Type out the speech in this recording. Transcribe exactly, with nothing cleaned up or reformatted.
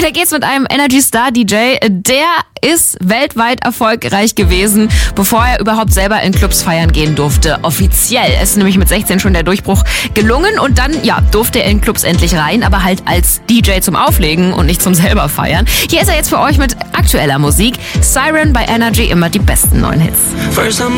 Weiter geht's mit einem Energy Star D J. Der ist weltweit erfolgreich gewesen, bevor er überhaupt selber in Clubs feiern gehen durfte. Offiziell ist nämlich mit sechzehn schon der Durchbruch gelungen und dann, ja, durfte er in Clubs endlich rein, aber halt als D J zum Auflegen und nicht zum selber feiern. Hier ist er jetzt für euch mit aktueller Musik. Siren bei Energy, immer die besten neuen Hits.